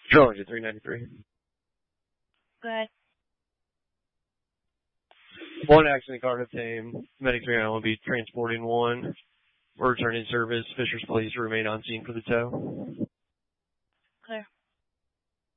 Patrol engine 393. Good. One accident car obtained. Medic 3 will be transporting one. We're returning service. Fishers police remain on scene for the tow.